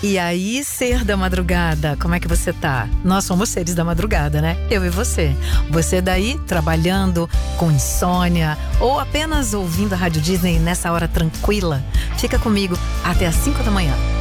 E aí, ser da madrugada, como é que você tá? Nós somos seres da madrugada, né? Eu e você. Você daí, trabalhando, com insônia, ou apenas ouvindo a Rádio Disney nessa hora tranquila? Fica comigo até às 5 da manhã.